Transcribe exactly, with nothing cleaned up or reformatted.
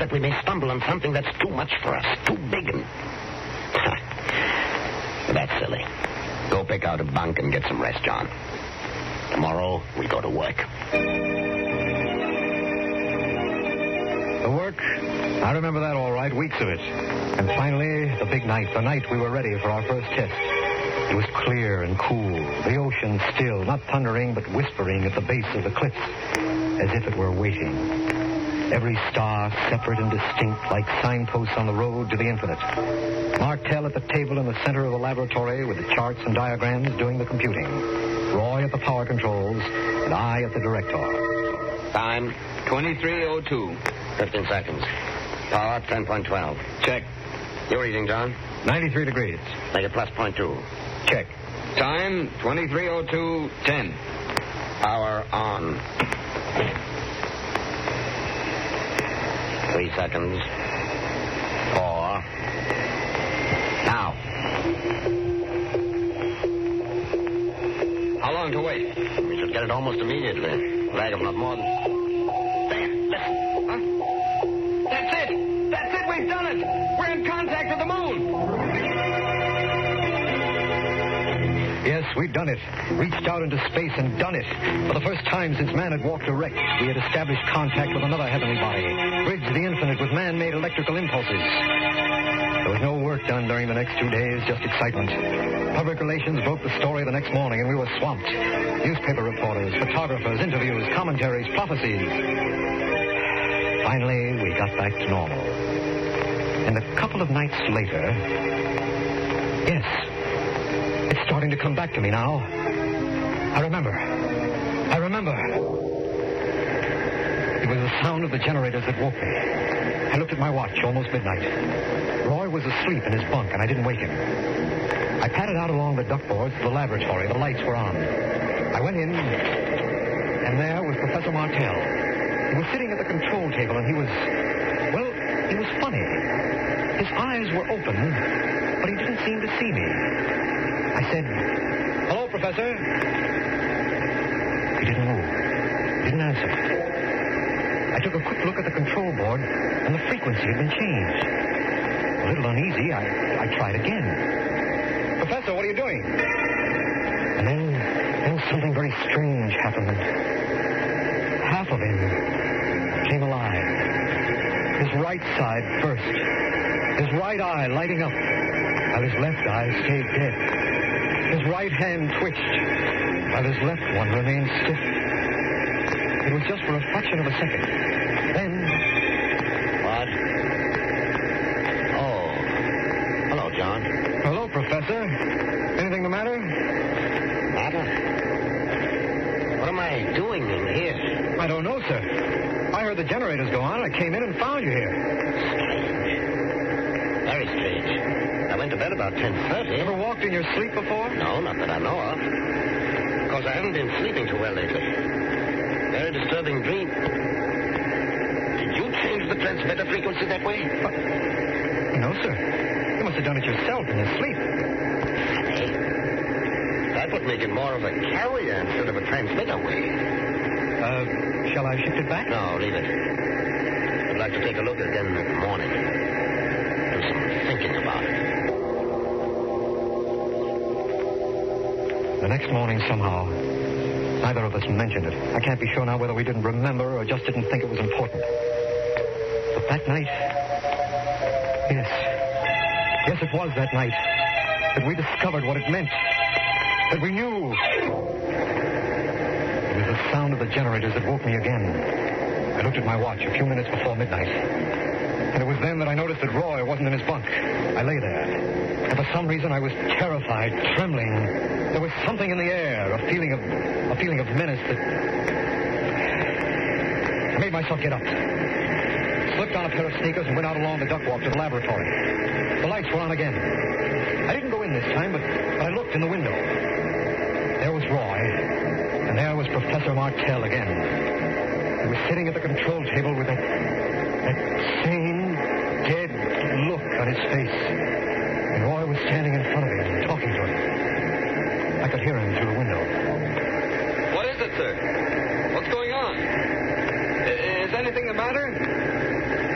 that we may stumble on something that's too much for us, too big and... That's silly. Go pick out a bunk and get some rest, John. Tomorrow, we go to work. The work? I remember that all right, weeks of it. And finally, the big night, the night we were ready for our first test. It was clear and cool, the ocean still, not thundering but whispering at the base of the cliffs, as if it were waiting. Every star separate and distinct, like signposts on the road to the infinite. Martell at the table in the center of the laboratory with the charts and diagrams doing the computing. Roy at the power controls, and I at the director. Time? twenty-three oh two. fifteen seconds. Power, ten point one two. Check. Your reading, John? ninety-three degrees. Make it plus point two. Check. Time, twenty-three oh two ten. Power on. Three seconds. Four. Now. How long to wait? We should get it almost immediately. Lag of not more than... There, listen. Huh? That's it! That's it! We've done it! We're in contact with the moon! Yes, we'd done it. Reached out into space and done it. For the first time since man had walked erect, we had established contact with another heavenly body, bridged the infinite with man-made electrical impulses. There was no work done during the next two days, just excitement. Public relations broke the story the next morning, and we were swamped. Newspaper reporters, photographers, interviews, commentaries, prophecies. Finally, we got back to normal. And a couple of nights later... Yes, it's starting to come back to me now. I remember. I remember. It was the sound of the generators that woke me. I looked at my watch, almost midnight. Roy was asleep in his bunk, and I didn't wake him. I padded out along the duckboards to the laboratory. The lights were on. I went in, and there was Professor Martell. He was sitting at the control table, and he was, well, he was funny. His eyes were open, but he didn't seem to see me. I said, "Hello, Professor." He didn't move. He didn't answer. I took a quick look at the control board, and the frequency had been changed. A little uneasy, I, I tried again. "Professor, what are you doing?" And then, then something very strange happened. Half of him came alive. His right side first. His right eye lighting up, while his left eye stayed dead. His right hand twitched, while his left one remained stiff. It was just for a fraction of a second. Then... What? Oh. Hello, John. Hello, Professor. Anything the matter? Matter? What am I doing in here? I don't know, sir. I heard the generators go on, and I came in and found you here. Strange. Very strange. I went to bed about ten thirty. Ever walked in your sleep before? No, not that I know of. Of course, I haven't been sleeping too well lately. Very disturbing dream. Did you change the transmitter frequency that way? What? No, sir. You must have done it yourself in your sleep. Hey, that would make it more of a carrier instead of a transmitter wave. Uh, shall I shift it back? No, leave it. I'd like to take a look again in the morning. Do some thinking about it. The next morning, somehow, neither of us mentioned it. I can't be sure now whether we didn't remember or just didn't think it was important. But that night... Yes. Yes, it was that night that we discovered what it meant. That we knew. It was the sound of the generators that woke me again. I looked at my watch a few minutes before midnight. And it was then that I noticed that Roy wasn't in his bunk. I lay there. And for some reason I was terrified, trembling. There was something in the air, a feeling of a feeling of menace that... I made myself get up. Slipped on a pair of sneakers and went out along the duck walk to the laboratory. The lights were on again. I didn't go in this time, but, but I looked in the window. There was Roy, and there was Professor Martell again. He was sitting at the control table with that, that same dead look on his face. And Roy was standing in front of him, talking to him. I could hear him through the window. What is it, sir? What's going on? I- is anything the matter?